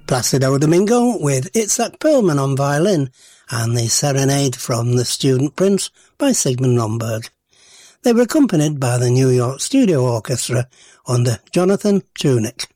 Placido Domingo with Itzhak Perlman on violin and the Serenade from The Student Prince by Sigmund Romberg. They were accompanied by the New York Studio Orchestra under Jonathan Tunick.